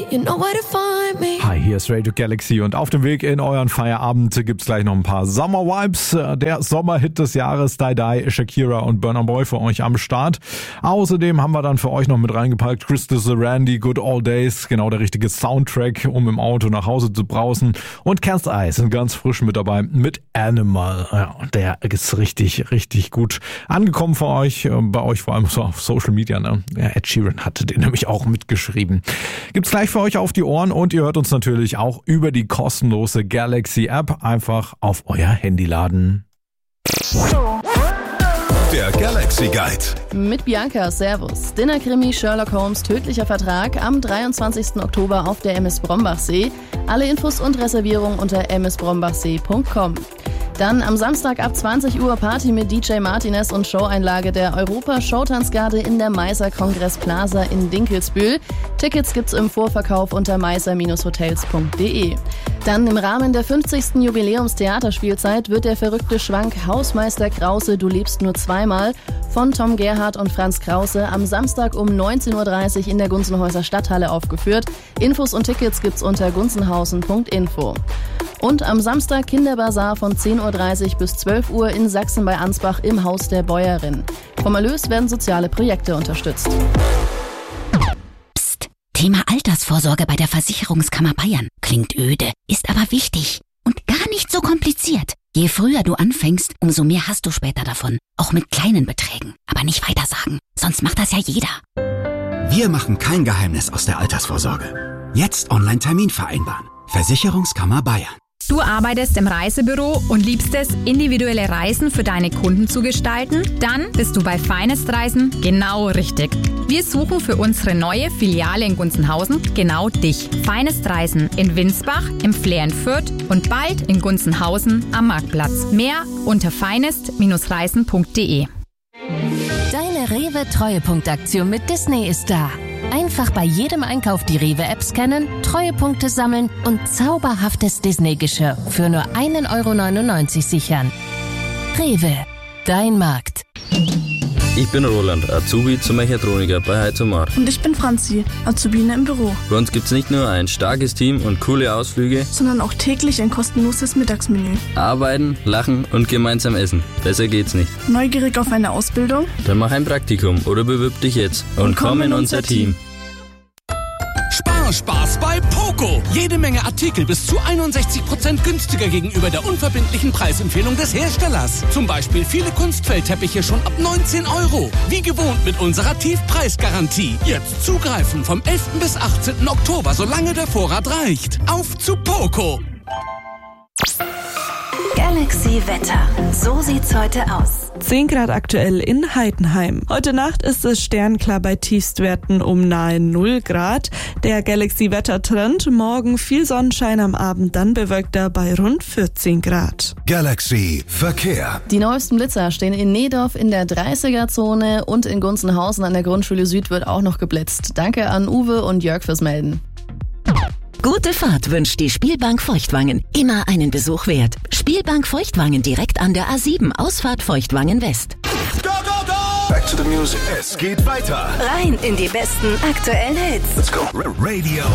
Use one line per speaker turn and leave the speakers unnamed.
You know where to find me.
Hi, hier ist Radio Galaxy und auf dem Weg in euren Feierabend gibt's gleich noch ein paar Sommer-Vibes. Der Sommerhit des Jahres, Die Die, Shakira und Burna Boy für euch am Start. Außerdem haben wir dann für euch noch mit reingepackt Crystal Randy, Good Old Days, genau der richtige Soundtrack, um im Auto nach Hause zu brausen. Und Cast Ice sind ganz frisch mit dabei mit Animal. Ja, der ist richtig, richtig gut angekommen für euch, bei euch vor allem so auf Social Media. Ne? Ja, Ed Sheeran hatte den nämlich auch mitgeschrieben. Gibt's gleich für euch auf die Ohren und ihr hört uns natürlich auch über die kostenlose Galaxy App. Einfach auf euer Handy laden.
Der Galaxy Guide.
Mit Bianca, Servus. Dinnerkrimi Sherlock Holmes, tödlicher Vertrag am 23. Oktober auf der MS Brombachsee. Alle Infos und Reservierungen unter msbrombachsee.com. Dann am Samstag ab 20 Uhr Party mit DJ Martinez und Showeinlage der Europa-Showtanzgarde in der Meißer Kongress Plaza in Dinkelsbühl. Tickets gibt's im Vorverkauf unter meißer-hotels.de. Dann im Rahmen der 50. Jubiläumstheaterspielzeit wird der verrückte Schwank Hausmeister Krause, du lebst nur zweimal von Tom Gerhardt und Franz Krause am Samstag um 19.30 Uhr in der Gunzenhäuser Stadthalle aufgeführt. Infos und Tickets gibt's unter gunzenhausen.info. Und am Samstag Kinderbazar von 10.30 Uhr bis 12 Uhr in Sachsen bei Ansbach im Haus der Bäuerin. Vom Erlös werden soziale Projekte unterstützt.
Psst, Thema Altersvorsorge bei der Versicherungskammer Bayern. Klingt öde, ist aber wichtig und gar nicht so kompliziert. Je früher du anfängst, umso mehr hast du später davon. Auch mit kleinen Beträgen. Aber nicht weitersagen, sonst macht das ja jeder.
Wir machen kein Geheimnis aus der Altersvorsorge. Jetzt Online-Termin vereinbaren. Versicherungskammer Bayern.
Du arbeitest im Reisebüro und liebst es, individuelle Reisen für deine Kunden zu gestalten? Dann bist du bei Finest Reisen genau richtig. Wir suchen für unsere neue Filiale in Gunzenhausen genau dich. Finest Reisen in Winsbach, im Flair in Fürth und bald in Gunzenhausen am Marktplatz. Mehr unter finest-reisen.de.
Deine Rewe-Treuepunktaktion mit Disney ist da. Einfach bei jedem Einkauf die Rewe-App scannen, Treuepunkte sammeln und zauberhaftes Disney-Geschirr für nur 1,99 € sichern. Rewe, dein Markt.
Ich bin Roland, Azubi zum Mechatroniker bei Heizomar.
Und ich bin Franzi, Azubine im Büro.
Bei uns gibt's nicht nur ein starkes Team und coole Ausflüge,
sondern auch täglich ein kostenloses Mittagsmenü.
Arbeiten, lachen und gemeinsam essen. Besser geht's nicht.
Neugierig auf eine Ausbildung?
Dann mach ein Praktikum oder bewirb dich jetzt und komm in unser Team.
Spaß bei Poco. Jede Menge Artikel bis zu 61% günstiger gegenüber der unverbindlichen Preisempfehlung des Herstellers. Zum Beispiel viele Kunstfeldteppiche schon ab 19 €. Wie gewohnt mit unserer Tiefpreisgarantie. Jetzt zugreifen vom 11. bis 18. Oktober, solange der Vorrat reicht. Auf zu Poco.
Galaxy Wetter. So sieht's heute aus.
10 Grad aktuell in Heidenheim. Heute Nacht ist es sternklar bei Tiefstwerten um nahe 0 Grad. Der Galaxy-Wettertrend, morgen viel Sonnenschein, am Abend dann bewölkter bei rund 14 Grad.
Galaxy Verkehr.
Die neuesten Blitzer stehen in Nehdorf in der 30er-Zone und in Gunzenhausen an der Grundschule Süd wird auch noch geblitzt. Danke an Uwe und Jörg fürs Melden.
Gute Fahrt wünscht die Spielbank Feuchtwangen. Immer einen Besuch wert. Spielbank Feuchtwangen direkt an der A7, Ausfahrt Feuchtwangen West.
Go, go, go! Back to the music. Es geht weiter.
Rein in die besten aktuellen Hits.
Let's go. Radio